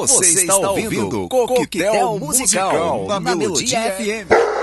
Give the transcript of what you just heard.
Você está ouvindo Coquetel Musical na Melodia FM.